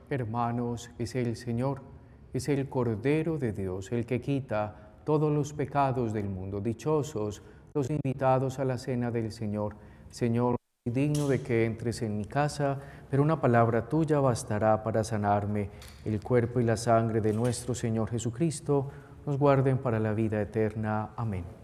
Hermanos, es el Señor, es el Cordero de Dios, el que quita todos los pecados del mundo. Dichosos los invitados a la cena del Señor. Señor, soy digno de que entres en mi casa, pero una palabra tuya bastará para sanarme. El cuerpo y la sangre de nuestro Señor Jesucristo nos guarden para la vida eterna. Amén.